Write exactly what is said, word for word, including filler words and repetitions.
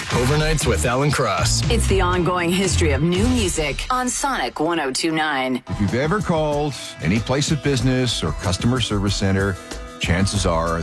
Overnights with Alan Cross. It's the ongoing history of new music on Sonic one oh two point nine. If you've ever called any place of business or customer service center, chances are